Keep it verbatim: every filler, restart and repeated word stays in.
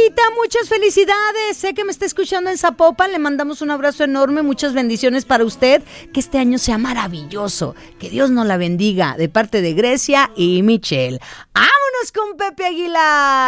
Lupita, muchas felicidades. Sé que me está escuchando en Zapopan. Le mandamos un abrazo enorme, muchas bendiciones para usted. Que este año sea maravilloso. Que Dios nos la bendiga de parte de Grecia y Michelle. ¡Vámonos con Pepe Aguilar!